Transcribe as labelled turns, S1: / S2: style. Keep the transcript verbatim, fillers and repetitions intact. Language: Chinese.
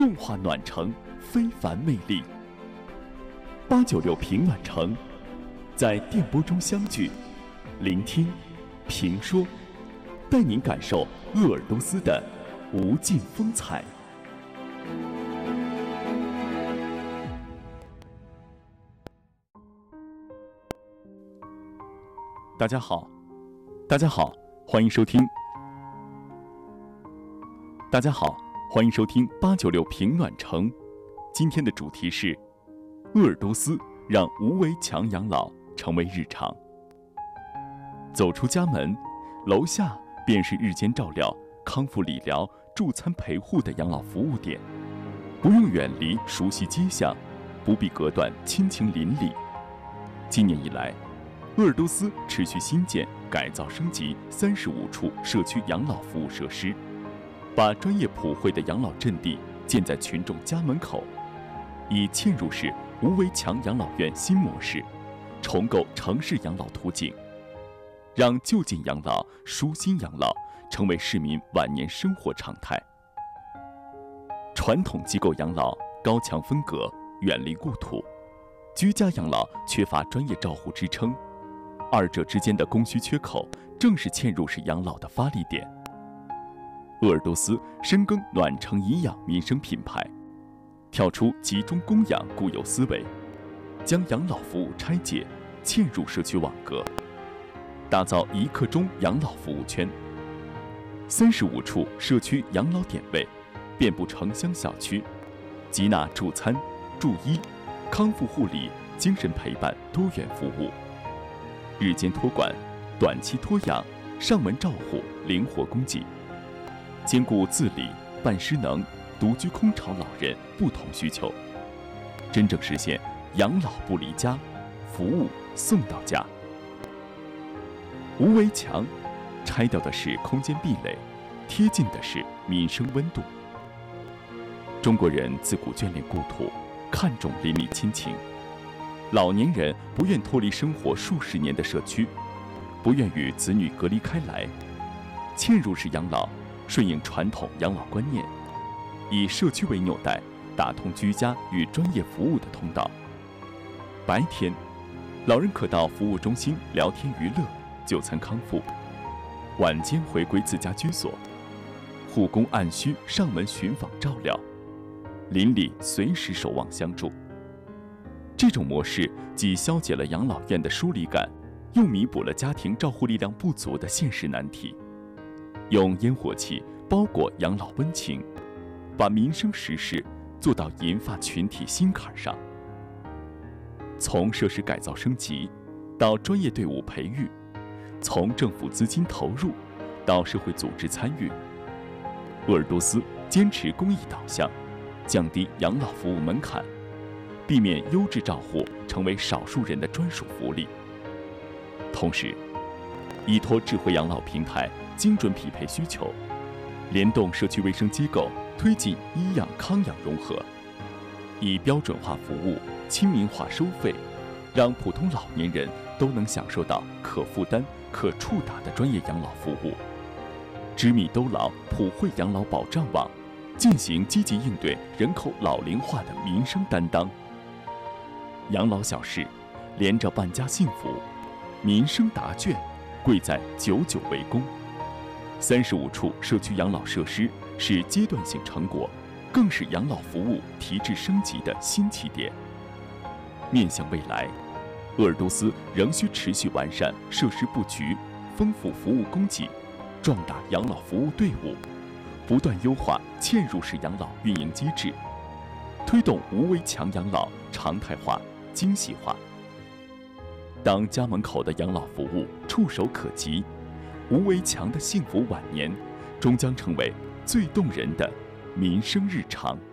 S1: 动画暖城非凡魅力。八九六平暖城，在电波中相聚，聆听、评说，带您感受鄂尔多斯的无尽风采。大家好，大家好，欢迎收听。大家好，欢迎收听八九六平暖城。今天的主题是鄂尔多斯让无围墙养老成为日常。走出家门，楼下便是日间照料、康复理疗、助餐陪护的养老服务点，不用远离熟悉街巷，不必隔断亲情邻里。今年以来，鄂尔多斯持续新建、改造升级三十五处社区养老服务设施，把专业普惠的养老阵地建在群众家门口，以嵌入式无围墙养老院新模式，重构城市养老图景，让就近养老、舒心养老成为市民晚年生活常态。传统机构养老高墙分隔，远离故土，居家养老缺乏专业照护支撑，二者之间的供需缺口正是嵌入式养老的发力点。鄂尔多斯深耕暖城颐养民生品牌，跳出集中供养固有思维，将养老服务拆解嵌入社区网格，打造一刻钟养老服务圈。三十五处社区养老点位遍布城乡小区，集纳助餐、助医、康复护理、精神陪伴多元服务，日间托管、短期托养、上门照护灵活供给，兼顾自理、半失能、独居空巢老人不同需求，真正实现养老不离家，服务送到家。无围墙，拆掉的是空间壁垒，贴近的是民生温度。中国人自古眷恋故土，看重邻里亲情。老年人不愿脱离生活数十年的社区，不愿与子女隔离开来。嵌入式养老顺应传统养老观念，以社区为纽带，打通居家与专业服务的通道。白天，老人可到服务中心聊天娱乐、就餐康复；晚间回归自家居所，护工按需上门巡访照料，邻里随时守望相助。这种模式既消解了养老院的疏离感，又弥补了家庭照护力量不足的现实难题。用烟火气包裹养老温情，把民生实事做到银发群体心坎上。从设施改造升级到专业队伍培育，从政府资金投入到社会组织参与，鄂尔多斯坚持公益导向，降低养老服务门槛，避免优质照护成为少数人的专属福利。同时，依托智慧养老平台，精准匹配需求，联动社区卫生机构，推进医养康养融合，以标准化服务、亲民化收费，让普通老年人都能享受到可负担、可触达的专业养老服务。织密兜牢普惠养老保障网，进行积极应对人口老龄化的民生担当。养老小事，连着万家幸福；民生答卷，贵在久久为功。三十五处社区养老设施是阶段性成果，更是养老服务提质升级的新起点。面向未来，鄂尔多斯仍需持续完善设施布局，丰富服务供给，壮大养老服务队伍，不断优化嵌入式养老运营机制，推动无围墙养老常态化、精细化。当家门口的养老服务触手可及，无围墙的幸福晚年终将成为最动人的民生日常。